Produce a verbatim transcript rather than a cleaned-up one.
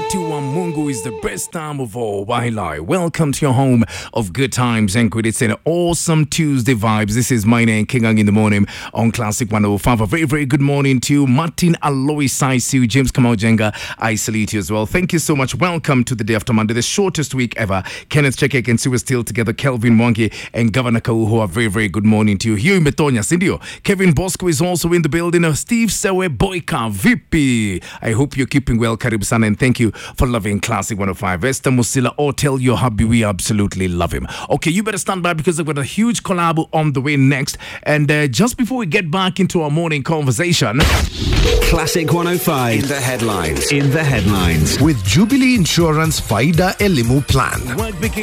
Wakati wa Mungu is the best time of all. Wailai. Welcome to your home of good times and good. It's an awesome Tuesday vibes. This is my name, King Ang in the morning on Classic one oh five. A very, very good morning to Martin Alois Saisu, James Kamau Jenga. I salute you as well. Thank you so much. Welcome to the day after Monday, the shortest week ever. Kenneth Chekek and Sue still together. Kelvin Mwangi and Governor Kauho. A very, very good morning to you. Here in Betonia, Sindio. Kevin Bosco is also in the building. Steve Sewe Boyka, V P. I hope you're keeping well, Karibu Sana, and thank you for loving Classic one oh five. Esther Musila, or tell your hubby we absolutely love him. Okay, you better stand by because I've got a huge collab on the way next. And uh, just before we get back into our morning conversation, Classic one oh five in the headlines. In the headlines with Jubilee Insurance Faida Elimu Plan. Work begins